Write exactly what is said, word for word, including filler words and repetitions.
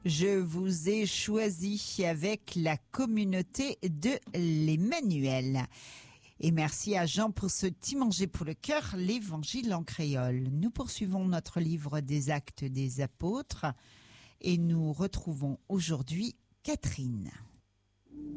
Je vous ai choisi avec la communauté de l'Emmanuel. Et merci à Jean pour ce petit manger pour le cœur, l'évangile en créole. Nous poursuivons notre livre des Actes des Apôtres et nous retrouvons aujourd'hui Catherine.